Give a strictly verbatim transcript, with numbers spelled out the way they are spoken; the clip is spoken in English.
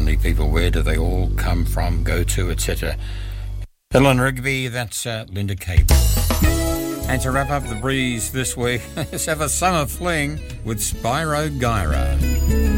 elderly people, where do they all come from, go to, et cetera. Ellen Rigby, that's uh, Linda Cable. And to wrap up the breeze this week, let's have a summer fling with Spyro Gyra.